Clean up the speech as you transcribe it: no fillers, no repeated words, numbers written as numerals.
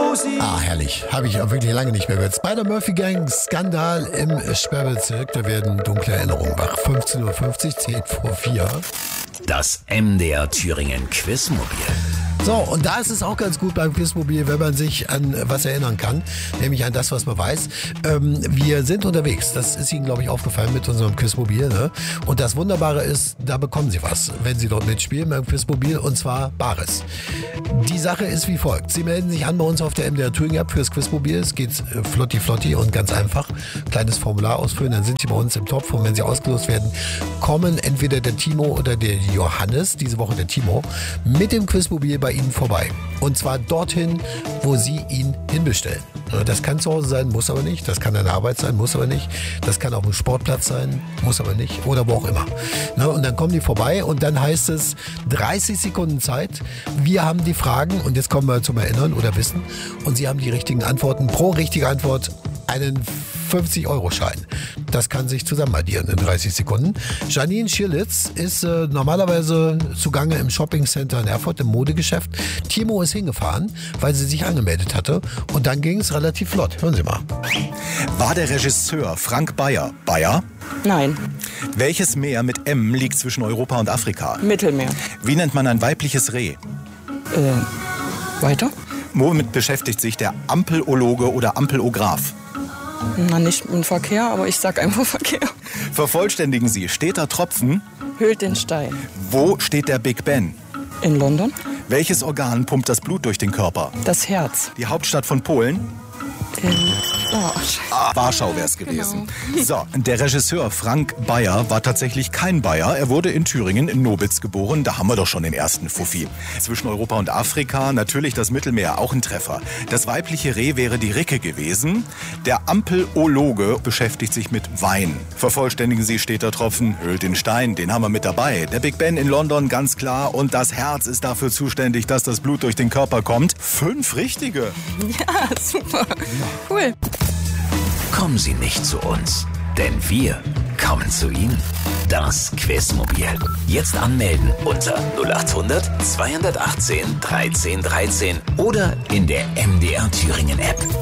Herrlich. Habe ich auch wirklich lange nicht mehr gehört. Spider-Murphy-Gang, Skandal im Sperrbezirk. Da werden dunkle Erinnerungen wach. 15:50 Uhr, 10 vor 4. Das MDR Thüringen Quizmobil. So, und da ist es auch ganz gut beim Quizmobil, wenn man sich an was erinnern kann, nämlich an das, was man weiß. Wir sind unterwegs, das ist Ihnen, glaube ich, aufgefallen mit unserem Quizmobil. Ne? Und das Wunderbare ist, da bekommen Sie was, wenn Sie dort mitspielen beim Quizmobil, und zwar Bares. Die Sache ist wie folgt. Sie melden sich an bei uns auf der MDR Thüringen App fürs Quizmobil. Es geht flotti und ganz einfach. Kleines Formular ausfüllen, dann sind Sie bei uns im Topf. Und wenn Sie ausgelost werden, kommen entweder der Timo oder der Johannes, diese Woche der Timo, mit dem Quizmobil bei Ihnen vorbei. Und zwar dorthin, wo Sie ihn hinbestellen. Das kann zu Hause sein, muss aber nicht. Das kann eine Arbeit sein, muss aber nicht. Das kann auch ein Sportplatz sein, muss aber nicht. Oder wo auch immer. Und dann kommen die vorbei und dann heißt es 30 Sekunden Zeit. Wir haben die Fragen und jetzt kommen wir zum Erinnern oder Wissen. Und Sie haben die richtigen Antworten. Pro richtige Antwort einen 50-Euro-Schein. Das kann sich zusammen addieren in 30 Sekunden. Janine Schirlitz ist normalerweise zugange im Shoppingcenter in Erfurt, im Modegeschäft. Timo ist hingefahren, weil sie sich angemeldet hatte. Und dann ging es relativ flott. Hören Sie mal. War der Regisseur Frank Bayer Bayer? Nein. Welches Meer mit M liegt zwischen Europa und Afrika? Mittelmeer. Wie nennt man ein weibliches Reh? Weiter? Womit beschäftigt sich der Ampelologe oder Ampelograph? Na, nicht im Verkehr, aber ich sag einfach Verkehr. Vervollständigen Sie. Steter Tropfen. Höhlt den Stein. Wo steht der Big Ben? In London. Welches Organ pumpt das Blut durch den Körper? Das Herz. Die Hauptstadt von Polen? Warschau wäre es gewesen. Genau. So, der Regisseur Frank Bayer war tatsächlich kein Bayer. Er wurde in Thüringen in Nobitz geboren. Da haben wir doch schon den ersten Fuffi. Zwischen Europa und Afrika natürlich das Mittelmeer, auch ein Treffer. Das weibliche Reh wäre die Ricke gewesen. Der Ampelologe beschäftigt sich mit Wein. Vervollständigen Sie, Steter Tropfen, höhlt den Stein, den haben wir mit dabei. Der Big Ben in London, ganz klar. Und das Herz ist dafür zuständig, dass das Blut durch den Körper kommt. 5 richtige. Ja, super. Cool. Kommen Sie nicht zu uns, denn wir kommen zu Ihnen. Das Quizmobil. Jetzt anmelden unter 0800 218 13 13 oder in der MDR Thüringen App.